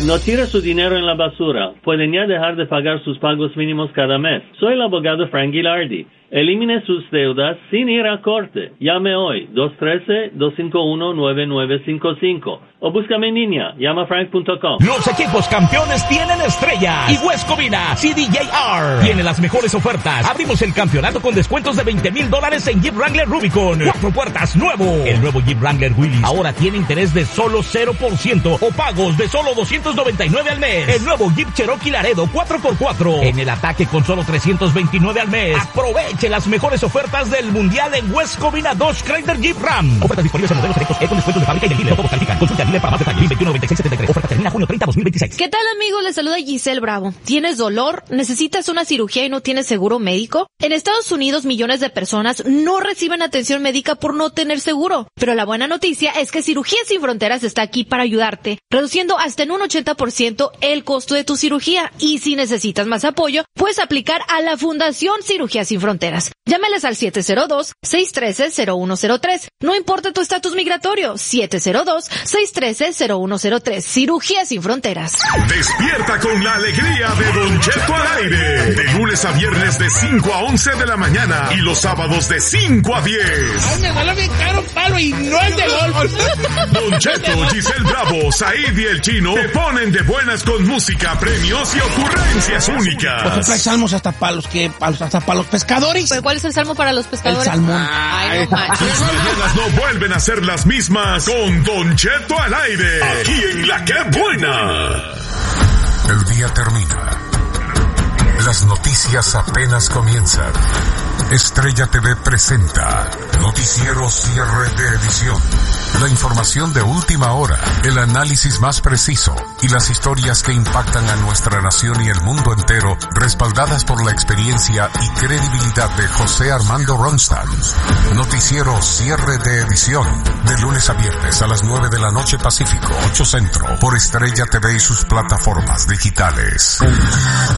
No tire su dinero en la basura. Pueden ya dejar de pagar sus pagos mínimos cada mes. Soy el abogado Frank Ghilardi. Elimine sus deudas sin ir a corte. Llame hoy, 213-251-9955. O búscame en línea, llamafrank.com. Los equipos campeones tienen estrellas. Y West Covina CDJR tiene las mejores ofertas. Abrimos el campeonato con descuentos de $20,000 en Jeep Wrangler Rubicon. 4 puertas nuevo. El nuevo Jeep Wrangler Willys ahora tiene interés de solo 0% o pagos de solo $299 al mes. El nuevo Jeep Cherokee Laredo 4x4 en el ataque con solo $329 al mes. Aproveche las mejores ofertas del mundial en West Covina Dodge Chrysler Jeep Ram. Ofertas disponibles en modelos selectos con descuentos de fábrica y del dealer. Todos califican. Consulta al dealer para más detalles. 219673. Oferta termina junio 30, 2026. ¿Qué tal, amigos? Les saluda Giselle Bravo. ¿Tienes dolor? ¿Necesitas una cirugía y no tienes seguro médico? En Estados Unidos, millones de personas no reciben atención médica por no tener seguro. Pero la buena noticia es que Cirugías Sin Fronteras está aquí para ayudarte, reduciendo hasta en un 80% el costo de tu cirugía. Y si necesitas más apoyo, puedes aplicar a la Fundación Cirugías Sin Fronteras. Llámales al 702-613-0103. No importa tu estatus migratorio, 702-613-0103. Cirugías Sin Fronteras. Despierta con la alegría de Don Cheto al aire. De lunes a viernes de 5 a 11 de la mañana y los sábados de 5 a 10. Ay, me vale bien caro un palo y no el de golf. Don Cheto, Giselle Bravo, Said y el Chino te ponen de buenas con música, premios y ocurrencias únicas. Pues hay salmos hasta para los pescadores. ¿Pero cuál es el salmo para los pescadores? El salmón. Ay, no manches. Tus mañanas no vuelven a ser las mismas con Don Cheto al aire. Aquí en La Que Buena. El día termina. Las noticias apenas comienzan. Estrella TV presenta Noticiero Cierre de Edición. La información de última hora, el análisis más preciso y las historias que impactan a nuestra nación y el mundo entero, respaldadas por la experiencia y credibilidad de José Armando Ronstadt. Noticiero Cierre de Edición, de lunes a viernes a las 9 de la noche Pacífico, 8 Centro, por Estrella TV y sus plataformas digitales.